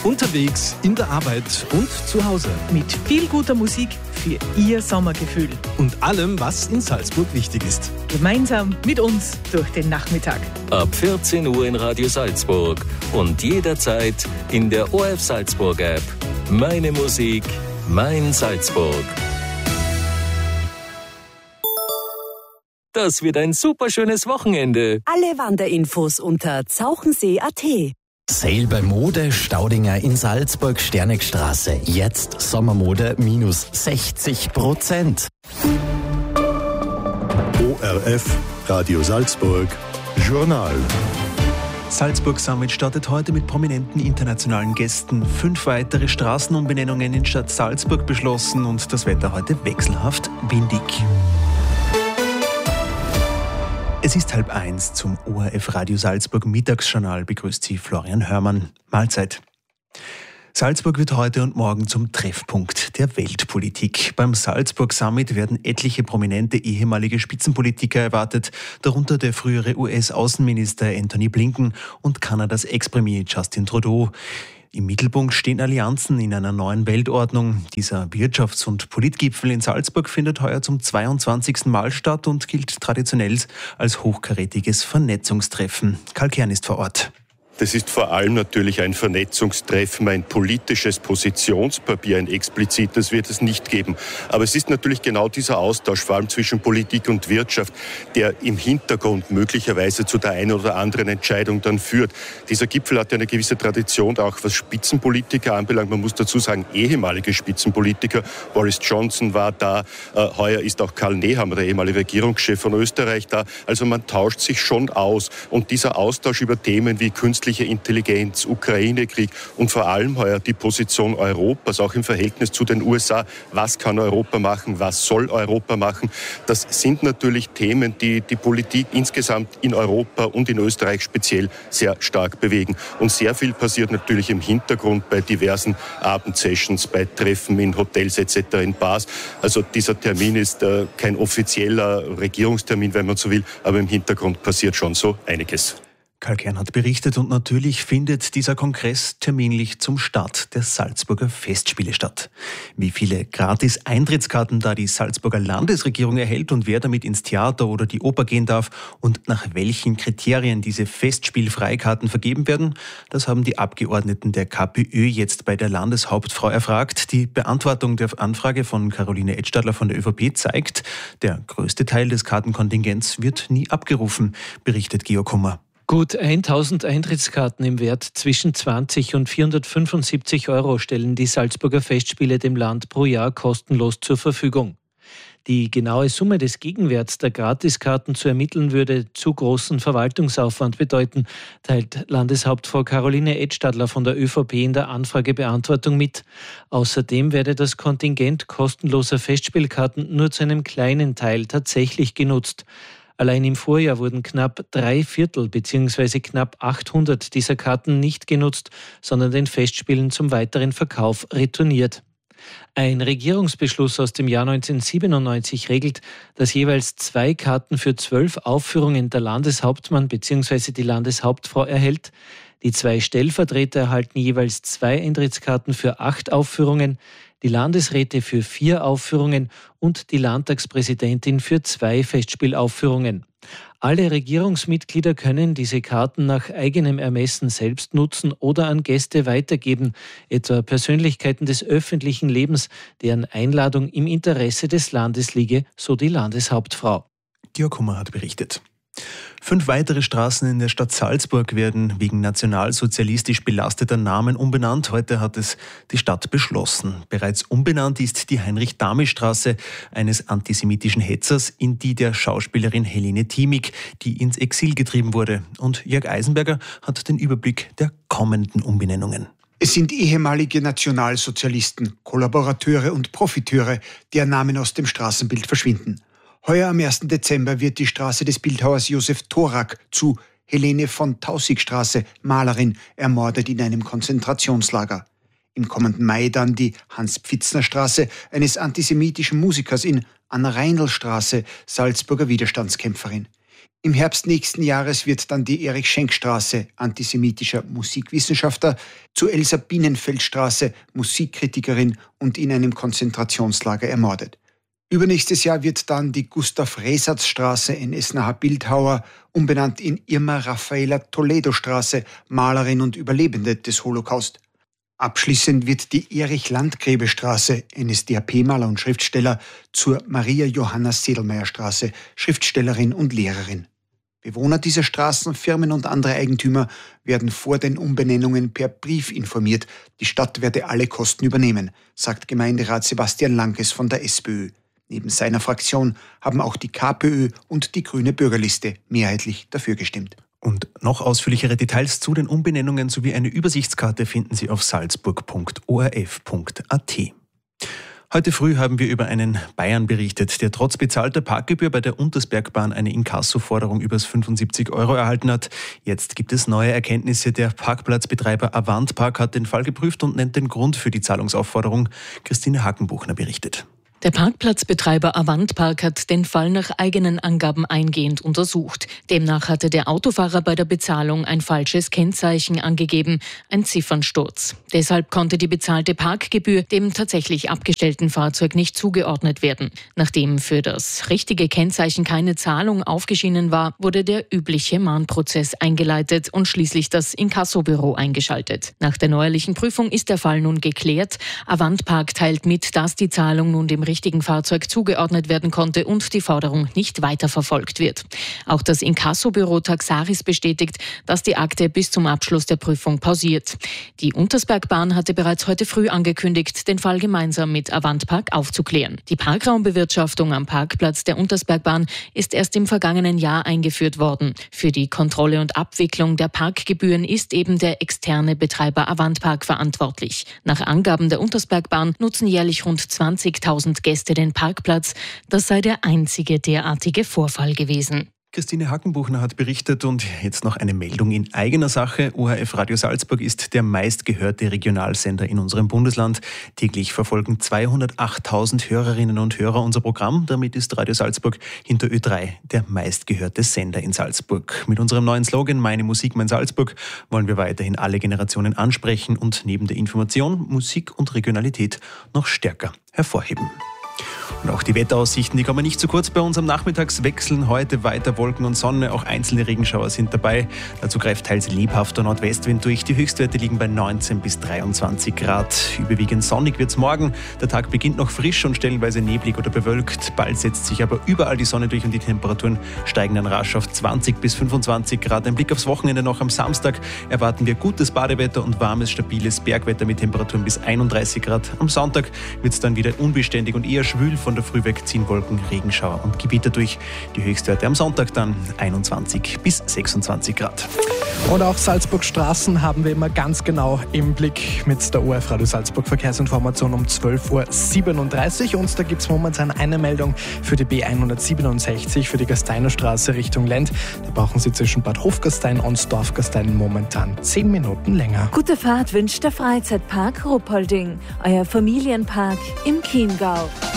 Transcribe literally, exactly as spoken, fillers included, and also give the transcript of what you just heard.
Unterwegs, in der Arbeit und zu Hause. Mit viel guter Musik für Ihr Sommergefühl. Und allem, was in Salzburg wichtig ist. Gemeinsam mit uns durch den Nachmittag. Ab vierzehn Uhr in Radio Salzburg und jederzeit in der O R F Salzburg App. Meine Musik, mein Salzburg. Das wird ein super schönes Wochenende. Alle Wanderinfos unter zauchensee punkt a t. Sale bei Mode Staudinger in Salzburg, Sternegstraße. Jetzt Sommermode minus sechzig Prozent. O R F, Radio Salzburg, Journal. Salzburg Summit startet heute mit prominenten internationalen Gästen. Fünf weitere Straßenumbenennungen in Stadt Salzburg beschlossen und das Wetter heute wechselhaft windig. Es ist halb eins zum O R F Radio Salzburg Mittagsjournal. Begrüßt Sie Florian Hörmann. Mahlzeit. Salzburg wird heute und morgen zum Treffpunkt der Weltpolitik. Beim Salzburg Summit werden etliche prominente ehemalige Spitzenpolitiker erwartet, darunter der frühere U S-Außenminister Antony Blinken und Kanadas Ex-Premier Justin Trudeau. Im Mittelpunkt stehen Allianzen in einer neuen Weltordnung. Dieser Wirtschafts- und Politgipfel in Salzburg findet heuer zum zweiundzwanzigsten Mal statt und gilt traditionell als hochkarätiges Vernetzungstreffen. Karl Kern ist vor Ort. Das ist vor allem natürlich ein Vernetzungstreffen, ein politisches Positionspapier, ein explizites wird es nicht geben. Aber es ist natürlich genau dieser Austausch, vor allem zwischen Politik und Wirtschaft, der im Hintergrund möglicherweise zu der einen oder anderen Entscheidung dann führt. Dieser Gipfel hat ja eine gewisse Tradition, auch was Spitzenpolitiker anbelangt. Man muss dazu sagen, ehemalige Spitzenpolitiker. Boris Johnson war da, äh, heuer ist auch Karl Nehammer, der ehemalige Regierungschef von Österreich, da. Also man tauscht sich schon aus. Und dieser Austausch über Themen wie Künstliche Intelligenz, Ukraine-Krieg und vor allem heuer die Position Europas, auch im Verhältnis zu den U S A. Was kann Europa machen? Was soll Europa machen? Das sind natürlich Themen, die die Politik insgesamt in Europa und in Österreich speziell sehr stark bewegen. Und sehr viel passiert natürlich im Hintergrund bei diversen Abendsessions, bei Treffen in Hotels et cetera, in Bars. Also dieser Termin ist äh, kein offizieller Regierungstermin, wenn man so will, aber im Hintergrund passiert schon so einiges. Karl Kern hat berichtet und natürlich findet dieser Kongress terminlich zum Start der Salzburger Festspiele statt. Wie viele Gratis-Eintrittskarten da die Salzburger Landesregierung erhält und wer damit ins Theater oder die Oper gehen darf und nach welchen Kriterien diese Festspielfreikarten vergeben werden, das haben die Abgeordneten der K P Ö jetzt bei der Landeshauptfrau erfragt. Die Beantwortung der Anfrage von Caroline Edstadler von der ÖVP zeigt, der größte Teil des Kartenkontingents wird nie abgerufen, berichtet Georg Hummer. Gut tausend Eintrittskarten im Wert zwischen zwanzig und vierhundertfünfundsiebzig Euro stellen die Salzburger Festspiele dem Land pro Jahr kostenlos zur Verfügung. Die genaue Summe des Gegenwerts der Gratiskarten zu ermitteln, würde zu großen Verwaltungsaufwand bedeuten, teilt Landeshauptfrau Caroline Edstadler von der ÖVP in der Anfragebeantwortung mit. Außerdem werde das Kontingent kostenloser Festspielkarten nur zu einem kleinen Teil tatsächlich genutzt. Allein im Vorjahr wurden knapp drei Viertel bzw. knapp achthundert dieser Karten nicht genutzt, sondern den Festspielen zum weiteren Verkauf retourniert. Ein Regierungsbeschluss aus dem Jahr neunzehnhundertsiebenundneunzig regelt, dass jeweils zwei Karten für zwölf Aufführungen der Landeshauptmann bzw. die Landeshauptfrau erhält. Die zwei Stellvertreter erhalten jeweils zwei Eintrittskarten für acht Aufführungen, die Landesräte für vier Aufführungen und die Landtagspräsidentin für zwei Festspielaufführungen. Alle Regierungsmitglieder können diese Karten nach eigenem Ermessen selbst nutzen oder an Gäste weitergeben, etwa Persönlichkeiten des öffentlichen Lebens, deren Einladung im Interesse des Landes liege, so die Landeshauptfrau. Georg Hummer hat berichtet. Fünf weitere Straßen in der Stadt Salzburg werden wegen nationalsozialistisch belasteter Namen umbenannt. Heute hat es die Stadt beschlossen. Bereits umbenannt ist die Heinrich-Dahme-Straße, eines antisemitischen Hetzers, in die der Schauspielerin Helene Thiemig, die ins Exil getrieben wurde. Und Jörg Eisenberger hat den Überblick der kommenden Umbenennungen. Es sind ehemalige Nationalsozialisten, Kollaborateure und Profiteure, deren Namen aus dem Straßenbild verschwinden. Heuer am ersten Dezember wird die Straße des Bildhauers Josef Thorak zu Helene von Tausigstraße, Malerin, ermordet in einem Konzentrationslager. Im kommenden Mai dann die Hans-Pfitzner-Straße eines antisemitischen Musikers in Anna-Reindl-Straße, Salzburger Widerstandskämpferin. Im Herbst nächsten Jahres wird dann die Erich-Schenk-Straße, antisemitischer Musikwissenschaftler, zur Elsa-Bienenfeld-Straße, Musikkritikerin und in einem Konzentrationslager ermordet. Übernächstes Jahr wird dann die Gustav-Resatz-Straße, N S-naher Bildhauer, umbenannt in Irma Raffaela Toledo-Straße, Malerin und Überlebende des Holocaust. Abschließend wird die Erich-Landgräbe-Straße, N S D A P-Maler und Schriftsteller, zur Maria-Johanna-Sedelmeier-Straße, Schriftstellerin und Lehrerin. Bewohner dieser Straßen, Firmen und andere Eigentümer werden vor den Umbenennungen per Brief informiert. Die Stadt werde alle Kosten übernehmen, sagt Gemeinderat Sebastian Lankes von der SPÖ. Neben seiner Fraktion haben auch die KPÖ und die Grüne Bürgerliste mehrheitlich dafür gestimmt. Und noch ausführlichere Details zu den Umbenennungen sowie eine Übersichtskarte finden Sie auf salzburg punkt o r f punkt a t. Heute früh haben wir über einen Bayern berichtet, der trotz bezahlter Parkgebühr bei der Untersbergbahn eine Inkassoforderung über fünfundsiebzig Euro erhalten hat. Jetzt gibt es neue Erkenntnisse. Der Parkplatzbetreiber Avantpark hat den Fall geprüft und nennt den Grund für die Zahlungsaufforderung. Christine Hackenbuchner berichtet. Der Parkplatzbetreiber Avantpark hat den Fall nach eigenen Angaben eingehend untersucht. Demnach hatte der Autofahrer bei der Bezahlung ein falsches Kennzeichen angegeben, ein Ziffernsturz. Deshalb konnte die bezahlte Parkgebühr dem tatsächlich abgestellten Fahrzeug nicht zugeordnet werden. Nachdem für das richtige Kennzeichen keine Zahlung aufgeschienen war, wurde der übliche Mahnprozess eingeleitet und schließlich das Inkassobüro eingeschaltet. Nach der neuerlichen Prüfung ist der Fall nun geklärt. Avantpark teilt mit, dass die Zahlung nun dem richtigen Fahrzeug zugeordnet werden konnte und die Forderung nicht weiterverfolgt wird. Auch das Inkassobüro Taxaris bestätigt, dass die Akte bis zum Abschluss der Prüfung pausiert. Die Untersbergbahn hatte bereits heute früh angekündigt, den Fall gemeinsam mit Avantpark aufzuklären. Die Parkraumbewirtschaftung am Parkplatz der Untersbergbahn ist erst im vergangenen Jahr eingeführt worden. Für die Kontrolle und Abwicklung der Parkgebühren ist eben der externe Betreiber Avantpark verantwortlich. Nach Angaben der Untersbergbahn nutzen jährlich rund zwanzigtausend Gäste den Parkplatz. Das sei der einzige derartige Vorfall gewesen. Christine Hackenbuchner hat berichtet und jetzt noch eine Meldung in eigener Sache. O R F Radio Salzburg ist der meistgehörte Regionalsender in unserem Bundesland. Täglich verfolgen zweihundertachttausend Hörerinnen und Hörer unser Programm. Damit ist Radio Salzburg hinter Ö drei der meistgehörte Sender in Salzburg. Mit unserem neuen Slogan Meine Musik, mein Salzburg wollen wir weiterhin alle Generationen ansprechen und neben der Information Musik und Regionalität noch stärker hervorheben. Und auch die Wetteraussichten, die kommen nicht zu kurz bei uns am Nachmittagswechseln. Heute weiter Wolken und Sonne, auch einzelne Regenschauer sind dabei. Dazu greift teils lebhafter Nordwestwind durch. Die Höchstwerte liegen bei neunzehn bis dreiundzwanzig Grad. Überwiegend sonnig wird's morgen. Der Tag beginnt noch frisch und stellenweise neblig oder bewölkt. Bald setzt sich aber überall die Sonne durch und die Temperaturen steigen dann rasch auf zwanzig bis fünfundzwanzig Grad. Ein Blick aufs Wochenende noch am Samstag erwarten wir gutes Badewetter und warmes, stabiles Bergwetter mit Temperaturen bis einunddreißig Grad. Am Sonntag wird's dann wieder unbeständig und eher schwül. Von der Früh weg ziehen Wolken, Regenschauer und Gewitter durch. Die Höchstwerte am Sonntag dann einundzwanzig bis sechsundzwanzig Grad. Und auch Salzburg Straßen haben wir immer ganz genau im Blick mit der O R F Radio Salzburg Verkehrsinformation um zwölf Uhr siebenunddreißig. Und da gibt es momentan eine Meldung für die B hundertsiebenundsechzig, für die Gasteinerstraße Richtung Lend. Da brauchen Sie zwischen Bad Hofgastein und Dorfgastein momentan zehn Minuten länger. Gute Fahrt wünscht der Freizeitpark Ruppolding, euer Familienpark im Chiemgau.